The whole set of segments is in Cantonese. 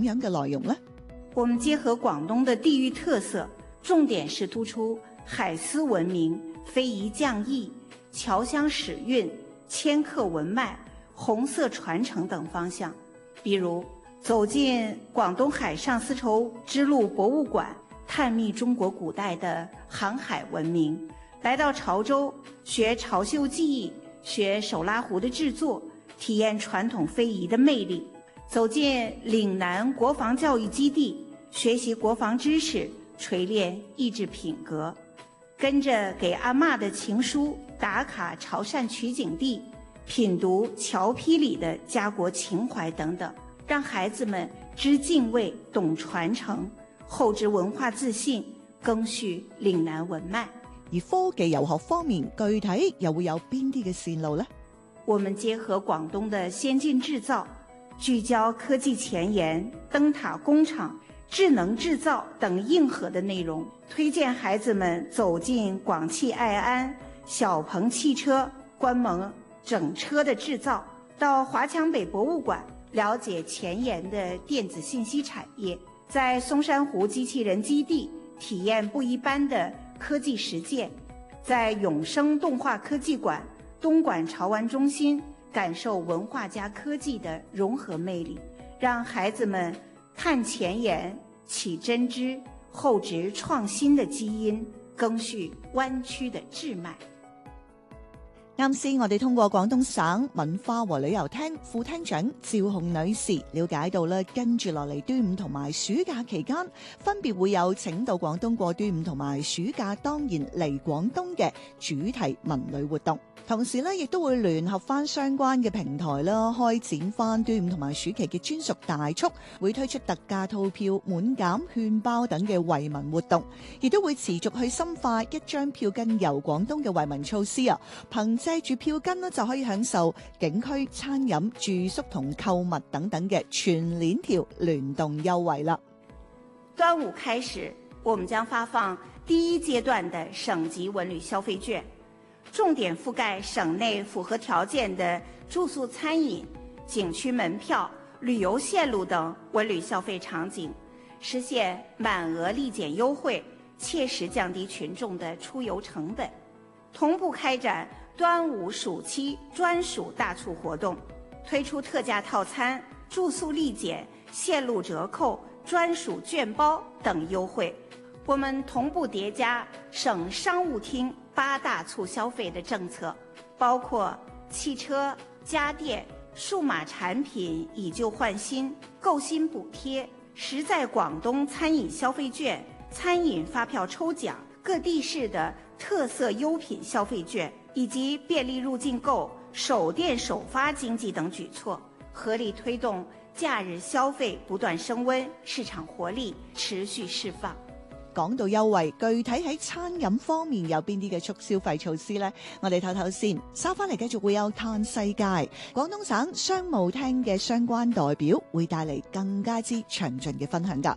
樣嘅內容呢？ 我們結合廣東的地域特色，重點是突出海絲文明、非遺匠藝、僑鄉史韻、遷客文脈、紅色傳承等方向。比如走進廣東海上絲綢之路博物館，探秘中國古代的航海文明；來到潮州學潮繡技藝，學手拉壺的製作，體驗傳統非遺的魅力；走進嶺南國防教育基地，學習國防知識，錘煉意志品格；跟着給阿嬷的情書打卡潮汕取景地，品讀僑批裡的家國情懷等等，讓孩子們知敬畏、懂傳承，厚植文化自信，謄續嶺南文脈。 而科技遊學方面，具體又會有邊啲嘅線路呢？ 我們結合廣東的先進製造，聚焦科技前沿、燈塔工廠、智能製造等硬核的內容，推薦孩子們走進廣汽愛安、小鵬汽車，觀摩整車的製造，到華強北博物館了解前沿的電子信息產業，在松山湖機器人基地體驗不一般的科技實踐，在永生動畫科技館、東莞潮玩中心感受文化加科技的融合魅力，讓孩子們探前沿、起真知、厚植創新的基因，謄續灣區的智脈。 啱先，我哋通過廣東省文化和旅遊廳副廳長趙紅女士了解到咧，跟住落嚟端午同埋暑假期間，分別會有請到廣東過端午同埋暑假當然嚟廣東嘅主題文旅活動。同時咧，亦都會聯合翻相關嘅平台啦，開展翻端午同埋暑期嘅專屬大促，會推出特價套票、滿減券包等嘅惠民活動，亦都會持續去深化一張票根遊廣東嘅惠民措施啊！憑借住票根呢，就可以享受景區餐飲、住宿同購物等等嘅全鏈條聯動優惠啦。 端午開始，我們將發放第一階段的省級文旅消費券，重點覆蓋省內符合條件的住宿、餐飲、景區門票、旅遊線路等文旅消費場景，實現滿額立減優惠，切實降低群眾的出遊成本。同步開展端午暑期專屬大促活動，推出特價套餐、住宿立減、線路折扣、專屬券包等優惠。我們同步疊加省商務廳8大促消費的政策，包括汽車、家電、數碼產品以舊換新、購新補貼、實在廣東餐飲消費券、餐飲發票抽獎、各地市的特色優品消費券，以及便利入境購、首店首發經濟等舉措，合力推動假日消費不斷升溫，市場活力持續釋放。 講到優惠，具體喺餐飲方面有邊啲嘅促消費措施呢？我哋唞唞先，收翻嚟繼續會有嘆世界，廣東省商務廳嘅相關代表會帶嚟更加之詳盡嘅分享㗎。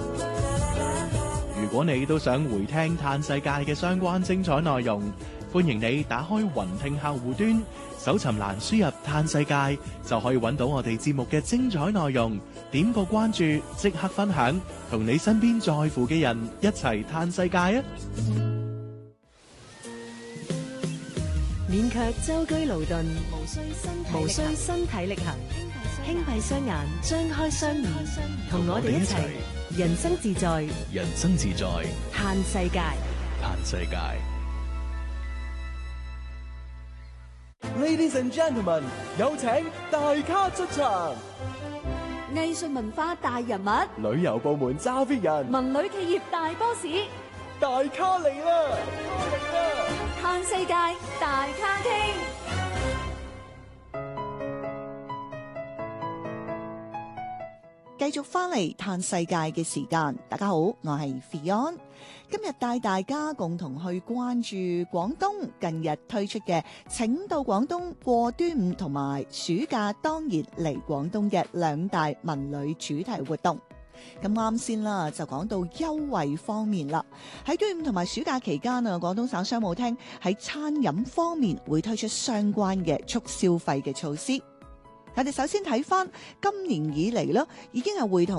如果你都想回聽嘆世界嘅相關精彩內容，歡迎你打開雲聽客戶端，搜尋欄輸入嘆世界，就可以揾到我哋節目嘅精彩內容。點個關注，即刻分享，同你身邊在乎嘅人一齊嘆世界啊！ 免卻舟車勞頓，無需身體力行，輕閉雙眼，張開雙耳，同我哋一齊人生自在， 人生自在， 嘆世界， 嘆世界。 Ladies and gentlemen， 有請大咖出場。 藝術文化大人物， 旅遊部門揸 fit 人， 文旅企業大 boss， 大咖嚟啦！ 嘆世界大咖傾。 繼續翻嚟嘆世界嘅時間，大家好，我係 Fion， 今日帶大家共同去關注廣東近日推出嘅請到廣東過端午同埋暑假當然嚟廣東嘅兩大文旅主題活動。咁啱先啦，就講到優惠方面啦。喺端午同埋暑假期間啊，廣東省商務廳喺餐飲方面會推出相關嘅促消費嘅措施。我哋首先睇翻今年以嚟啦，已經係會同